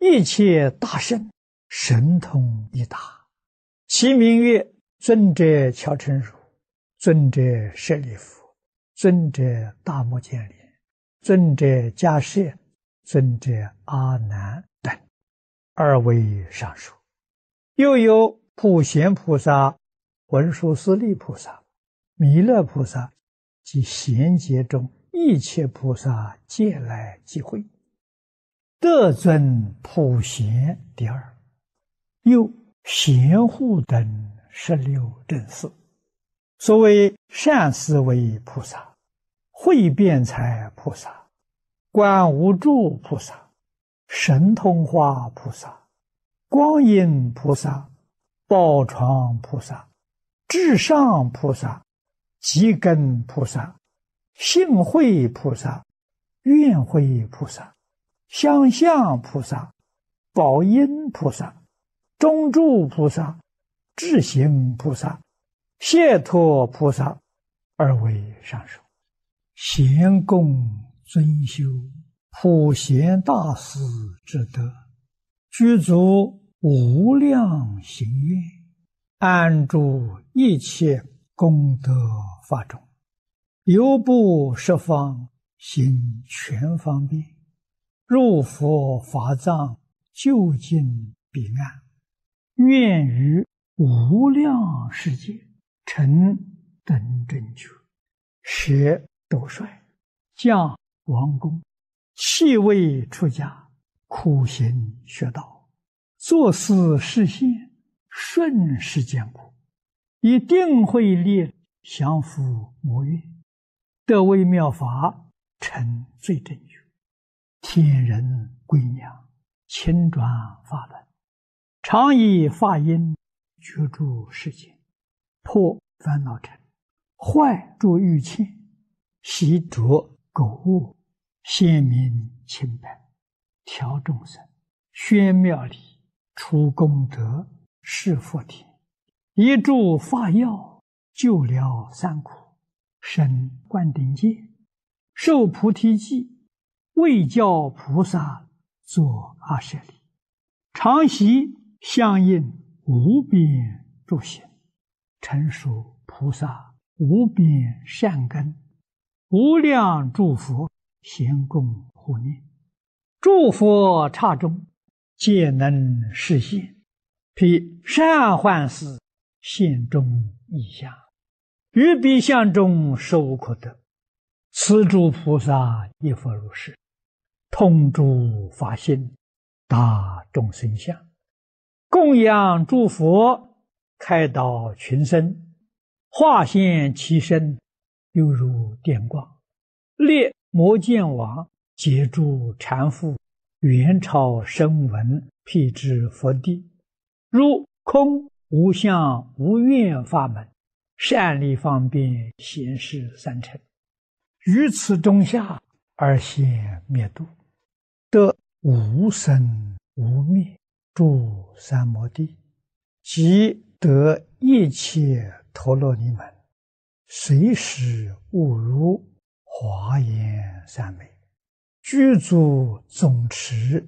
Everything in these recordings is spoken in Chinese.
一切大圣，神通一大，其名曰尊者乔成如、尊者舍利弗、尊者大目犍连、尊者迦叶、尊者阿难等，而为上述。又有普贤菩萨、文殊师利菩萨、弥勒菩萨及贤劫中一切菩萨皆来集会，得尊普贤第二。又贤护等16正士，所谓善思维菩萨、慧辩才菩萨、观无住菩萨、神通化菩萨、光阴菩萨、宝床菩萨、至上菩萨、极根菩萨、性慧菩萨、愿慧菩萨、相向菩萨、宝音菩萨、中住菩萨、智行菩萨、解脱菩萨，而为上首。贤供尊修普贤大士之德，具足无量行愿，安住一切功德法中，犹不十方行全方便，入佛法藏，究竟彼岸，愿于无量世界成等正觉，舍斗率，降王宫，弃位出家，苦行学道，作思实现，顺时间故，以定慧力降伏魔怨，得微妙法，成最正觉，天人归娘，亲转法轮，常以法音居住世间，破烦恼尘，坏诸欲嗔，习着垢物，显明清白，调众生，宣妙理，除功德，示佛田，一助法药，救了三苦，生灌顶戒，受菩提记，为教菩萨作阿舍利，常习相应无边诸行，成熟菩萨无边善根，无量诸佛咸供护念，诸佛刹中皆能示现，披善幻事现中异相，于彼相中实无可得。此诸菩萨亦复如是，通诸法性，达众生相，供养诸佛，开导群生，化现其身，犹如电光，列摩犍王，解诸缠缚，元超声闻，辟支佛地，如空无相无愿法门，善利方便显示三乘，于此中下而现灭度，得无生无灭诸三摩地，即得一切陀罗尼门，随时悟入华严三昧，具足总持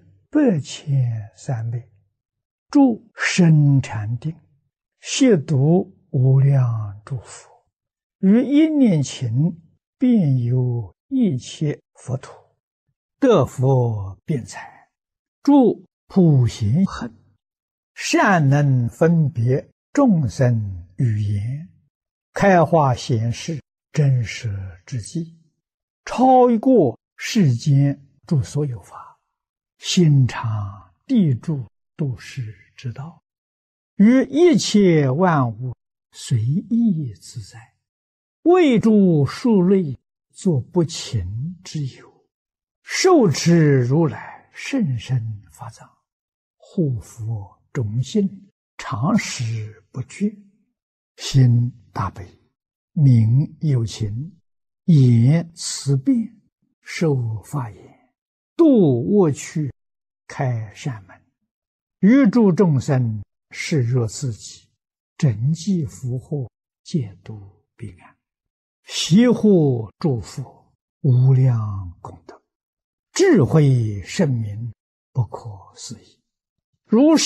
8,300昧，住深禅定，亵渎无量诸佛，于一念頃遍游一切佛土，得佛辩才，住普贤行，善能分别众生语言，开化显示真实之际，超过世间诸所有法，心常地住度世之道，于一切万物随意自在，为诸数类作不勤之有，受持如来甚深法藏，护佛种心，常时不绝，心大悲，名有情，言慈辩，受法言，度恶趣，开善门，于诸众生视若自己，整济福祸，戒度彼岸，习护诸佛无量功德，智慧圣明， 不可思议。如是